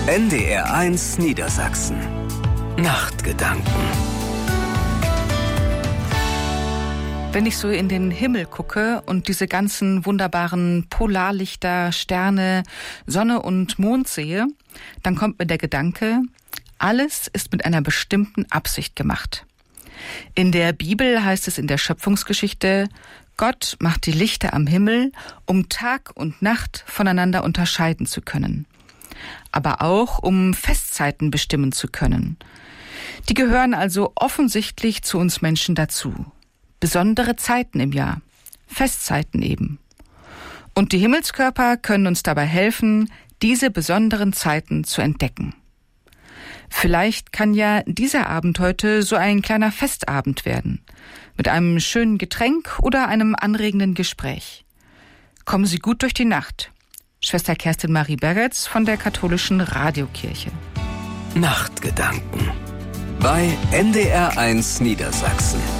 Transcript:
NDR1 Niedersachsen. Nachtgedanken. Wenn ich so in den Himmel gucke und diese ganzen wunderbaren Polarlichter, Sterne, Sonne und Mond sehe, dann kommt mir der Gedanke, alles ist mit einer bestimmten Absicht gemacht. In der Bibel heißt es in der Schöpfungsgeschichte, Gott macht die Lichter am Himmel, um Tag und Nacht voneinander unterscheiden zu können. Aber auch, um Festzeiten bestimmen zu können. Die gehören also offensichtlich zu uns Menschen dazu. Besondere Zeiten im Jahr. Festzeiten eben. Und die Himmelskörper können uns dabei helfen, diese besonderen Zeiten zu entdecken. Vielleicht kann ja dieser Abend heute so ein kleiner Festabend werden. Mit einem schönen Getränk oder einem anregenden Gespräch. Kommen Sie gut durch die Nacht. Schwester Kerstin Marie Beretz von der Katholischen Radiokirche. Nachtgedanken bei NDR1 Niedersachsen.